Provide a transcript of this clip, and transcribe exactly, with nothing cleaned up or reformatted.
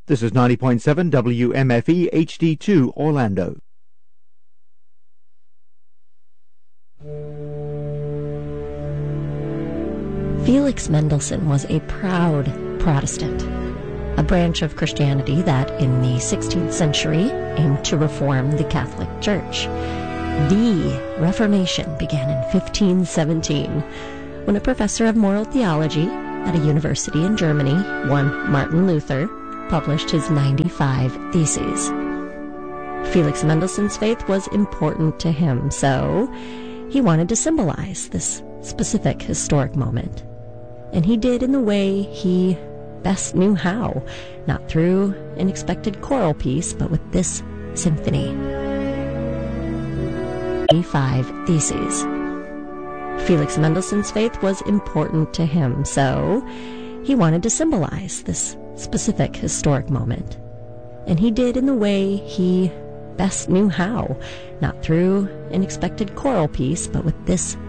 This is ninety point seven W M F E H D two Orlando. Felix Mendelssohn was a proud Protestant, a branch of Christianity that, in the sixteenth century, aimed to reform the Catholic Church. The Reformation began in fifteen seventeen, when a professor of moral theology at a university in Germany, one Martin Luther, published his ninety-five Theses. Felix Mendelssohn's faith was important to him, so he wanted to symbolize this specific historic moment. And he did in the way he best knew how, not through an expected choral piece, but with this symphony. Five Theses. Felix Mendelssohn's faith was important to him, so he wanted to symbolize this specific historic moment. And he did in the way he best knew how, not through an expected choral piece, but with this